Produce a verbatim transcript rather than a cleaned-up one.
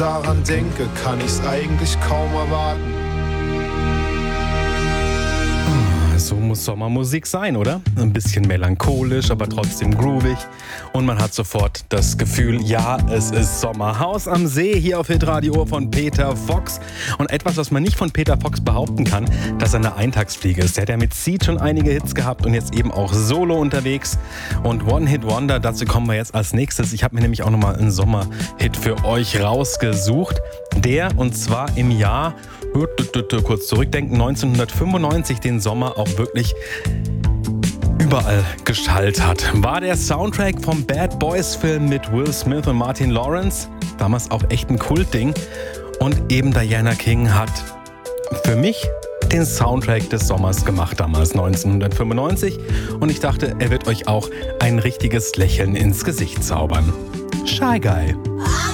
daran denke, kann ich's eigentlich kaum erwarten. So muss Sommermusik sein, oder? Ein bisschen melancholisch, aber trotzdem groovig. Und man hat sofort das Gefühl, ja, es ist Sommer. Haus am See hier auf Hitradio von Peter Fox. Und etwas, was man nicht von Peter Fox behaupten kann, dass er eine Eintagsfliege ist. Der hat ja mit Seed schon einige Hits gehabt und jetzt eben auch solo unterwegs. Und One-Hit-Wonder, dazu kommen wir jetzt als nächstes. Ich habe mir nämlich auch nochmal einen Sommerhit für euch rausgesucht. Der, und zwar im Jahr, kurz zurückdenken, neunzehnhundertfünfundneunzig, den Sommer auch wirklich überall geschallt hat. War der Soundtrack vom Bad Boys Film mit Will Smith und Martin Lawrence. Damals auch echt ein Kultding. Und eben Diana King hat für mich den Soundtrack des Sommers gemacht, damals neunzehnhundertfünfundneunzig. Und ich dachte, er wird euch auch ein richtiges Lächeln ins Gesicht zaubern. Shy Guy.